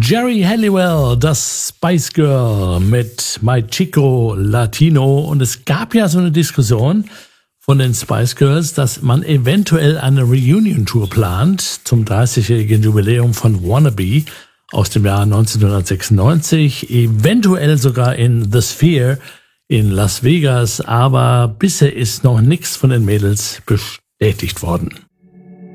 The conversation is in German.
Jerry Halliwell, das Spice Girl mit My Chico Latino. Und es gab ja so eine Diskussion von den Spice Girls, dass man eventuell eine Reunion-Tour plant zum 30-jährigen Jubiläum von Wannabe aus dem Jahr 1996, eventuell sogar in The Sphere in Las Vegas, aber bisher ist noch nichts von den Mädels bestätigt worden.